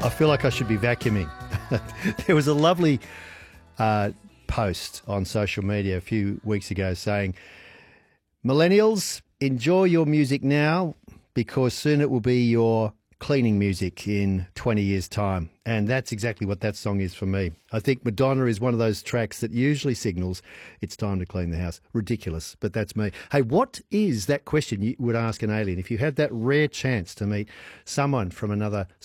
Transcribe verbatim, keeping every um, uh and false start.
I feel like I should be vacuuming. There was a lovely uh, post on social media a few weeks ago saying, millennials, enjoy your music now because soon it will be your cleaning music in twenty years' time. And that's exactly what that song is for me. I think Madonna is one of those tracks that usually signals it's time to clean the house. Ridiculous, but that's me. Hey, what is that question you would ask an alien if you had that rare chance to meet someone from another